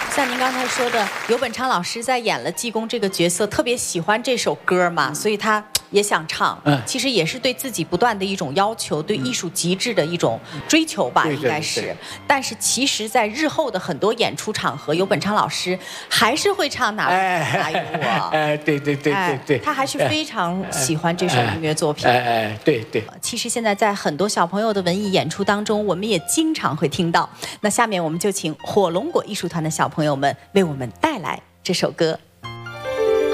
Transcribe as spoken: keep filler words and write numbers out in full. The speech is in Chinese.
像您刚才说的，游本昌老师在演了济公这个角色，特别喜欢这首歌嘛，所以他也想唱。嗯，其实也是对自己不断的一种要求，对艺术极致的一种追求吧，应该是。但是其实，在日后的很多演出场合，游本昌老师还是会唱哪哪一部啊？ 哎，对对对对对， 他还是非常喜欢这首音乐作品。 哎哎，对对。 其实现在在很多小朋友的文艺演出当中，我们也经常会听到。那下面我们就请火龙果艺术团的小朋友们为我们带来这首歌。